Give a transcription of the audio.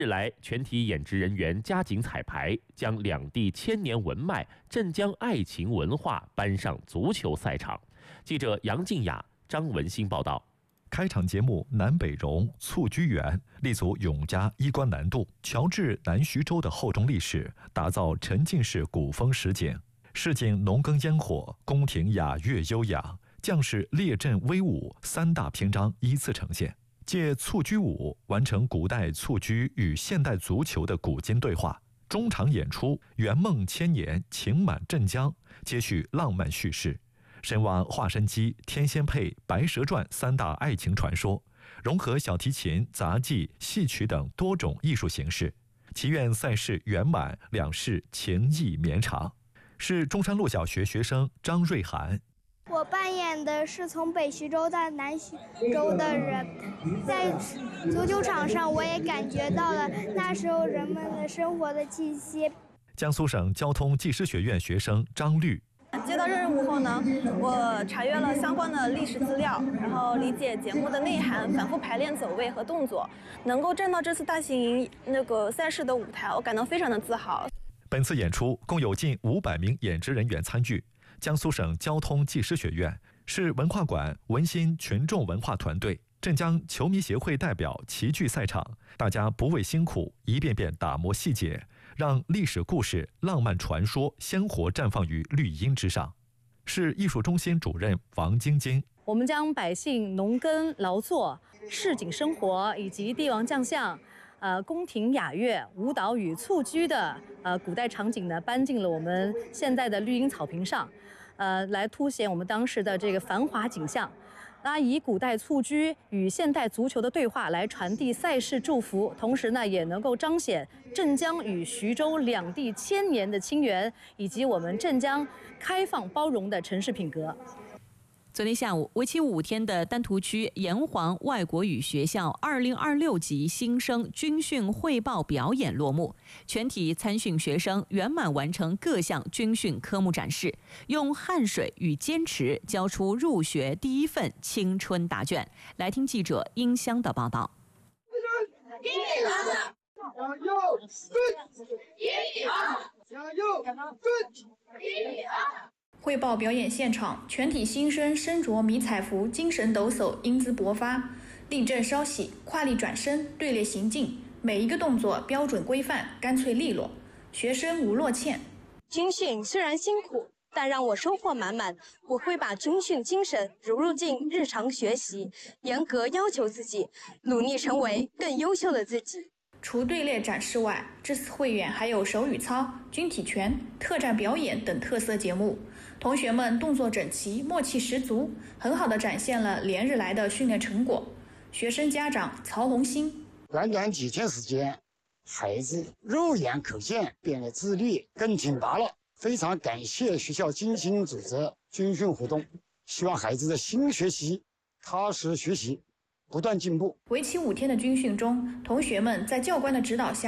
日来，全体演职人员加紧彩排，将两地千年文脉、镇江爱情文化搬上足球赛场。记者杨静雅、张文新报道。 开场节目南北融蹴鞠园立足永嘉衣冠南渡、乔治南徐州的厚重历史，打造沉浸式古风实景。市井农耕烟火，宫廷雅乐悠扬，将士列阵威武，三大篇章依次呈现。借蹴鞠舞完成古代蹴鞠与现代足球的古今对话。中场演出圆梦千年，情满镇江，接续浪漫叙事，深挖华山鸡、天仙配、白蛇传三大爱情传说，融合小提琴、杂技、戏曲等多种艺术形式。祈愿赛事圆满，两世情谊绵长。是中山路小学学生张瑞涵。 我扮演的是从北徐州到南徐州的人，在足球场上我也感觉到了那时候人们的生活的气息。 江苏省交通技师学院学生张律。 接到任务后呢，我查阅了相关的历史资料，然后理解节目的内涵，反复排练走位和动作，能够站到这次大型赛事的舞台，我感到非常的自豪。 本次演出共有近500名演职人员参与。江苏省交通技师学院、市文化馆文心群众文化团队、镇江球迷协会代表齐聚赛场，大家不畏辛苦，一遍遍打磨细节，让历史故事、浪漫传说鲜活绽放于绿荫之上。市艺术中心主任王晶晶。 我们将百姓农耕劳作、市井生活以及帝王将相、宫廷雅乐、舞蹈与蹴鞠的古代场景呢，搬进了我们现在的绿荫草坪上，来凸显我们当时的这个繁华景象。那以古代蹴鞠与现代足球的对话来传递赛事祝福，同时呢，也能够彰显镇江与徐州两地千年的亲缘，以及我们镇江开放包容的城市品格。 昨天下午，为期5天的丹徒区炎黄外国语学校2026级新生军训汇报表演落幕，全体参训学生圆满完成各项军训科目展示，用汗水与坚持交出入学第一份青春答卷。来听记者殷香的报道。 汇报表演现场，全体新生身着迷彩服，精神抖擞，英姿勃发，立正稍息，跨立转身，队列行进，每一个动作标准规范，干脆利落。学生吴洛倩。 军训虽然辛苦，但让我收获满满。我会把军训精神融入进日常学习，严格要求自己，努力成为更优秀的自己。 除队列展示外，这次汇演还有手语操、军体拳、特战表演等特色节目。同学们动作整齐，默契十足，很好地展现了连日来的训练成果。学生家长曹红星。 短短几天时间，孩子肉眼可见变得自律更挺拔了。非常感谢学校精心组织军训活动，希望孩子的新学习踏实学习，不断进步。 为期5天的军训中，同学们在教官的指导下